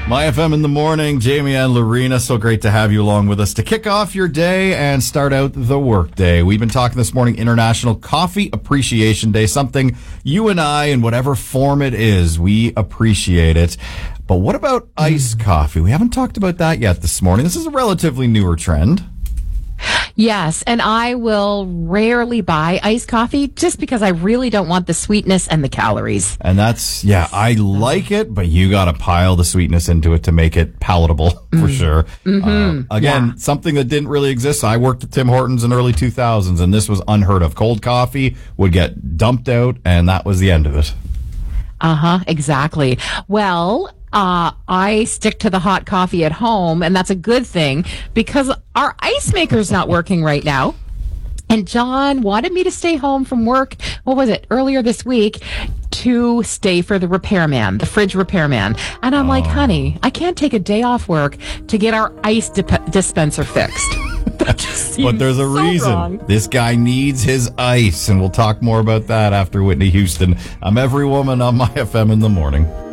My FM in the morning, Jamie and Lorena, so great to have you along with us to kick off your day and start out the work day. We've been talking this morning, International Coffee Appreciation Day, something you and I, in whatever form it is, we appreciate it. But what about iced coffee? We haven't talked about that yet this morning. This is a relatively newer trend. Yes, and I will rarely buy iced coffee just because I really don't want the sweetness and the calories. And that's, I like it, but you got to pile the sweetness into it to make it palatable, for sure. Again, something that didn't really exist. I worked at Tim Hortons in early 2000s, and this was unheard of. Cold coffee would get dumped out, and that was the end of it. Exactly. Well, I stick to the hot coffee at home, and that's a good thing because our ice maker's not working right now. And John wanted me to stay home from work, earlier this week, to stay for the repairman, the fridge repairman. And I'm like, honey, I can't take a day off work to get our ice dispenser fixed. That just seems But there's a reason. wrong. This guy needs his ice, and we'll talk more about that after Whitney Houston. I'm Every Woman on My FM in the morning.